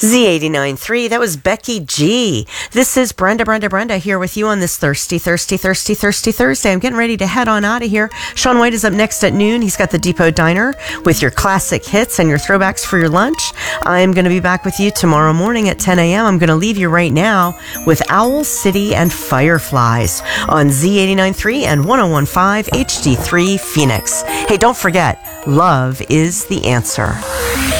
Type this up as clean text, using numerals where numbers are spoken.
Z89.3, that was Becky G. This is Brenda here with you on this thirsty Thursday. I'm getting ready to head on out of here. Sean White is up next at noon. He's got the Depot Diner with your classic hits and your throwbacks for your lunch. I'm going to be back with you tomorrow morning at 10 a.m. I'm going to leave you right now with Owl City and Fireflies on Z89.3 and 101.5 HD3 Phoenix. Hey, don't forget, love is the answer.